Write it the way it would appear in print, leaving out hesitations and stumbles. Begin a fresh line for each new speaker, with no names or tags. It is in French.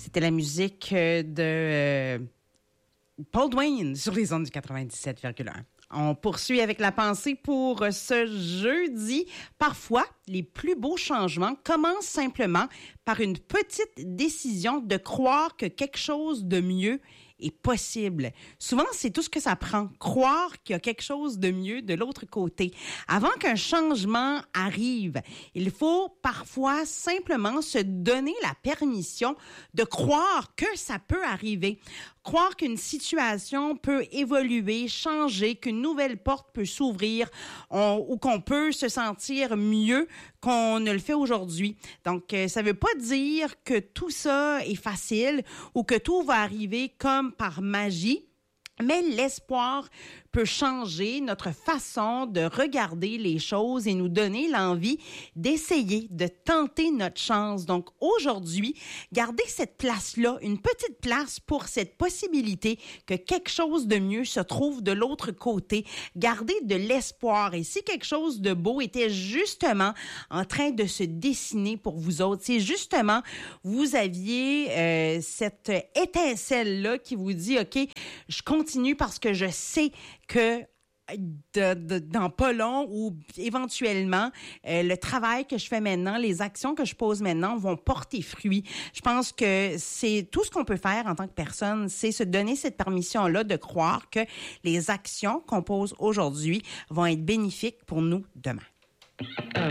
C'était la musique de Paul Dwayne sur les ondes du 97,1. On poursuit avec la pensée pour ce jeudi. Parfois, les plus beaux changements commencent simplement par une petite décision de croire que quelque chose de mieux est possible. Souvent, c'est tout ce que ça prend. Croire qu'il y a quelque chose de mieux de l'autre côté. Avant qu'un changement arrive, il faut parfois simplement se donner la permission de croire que ça peut arriver. Croire qu'une situation peut évoluer, changer, qu'une nouvelle porte peut s'ouvrir ou qu'on peut se sentir mieux qu'on ne le fait aujourd'hui. Donc, ça ne veut pas dire que tout ça est facile ou que tout va arriver comme par magie. Mais l'espoir peut changer notre façon de regarder les choses et nous donner l'envie d'essayer, de tenter notre chance. Donc aujourd'hui, gardez cette place-là, une petite place pour cette possibilité que quelque chose de mieux se trouve de l'autre côté. Gardez de l'espoir. Et si quelque chose de beau était justement en train de se dessiner pour vous autres, c'est justement, vous aviez cette étincelle-là qui vous dit, OK, je continue parce que je sais que dans pas long ou éventuellement, le travail que je fais maintenant, les actions que je pose maintenant vont porter fruit. Je pense que c'est tout ce qu'on peut faire en tant que personne, c'est se donner cette permission-là de croire que les actions qu'on pose aujourd'hui vont être bénéfiques pour nous demain.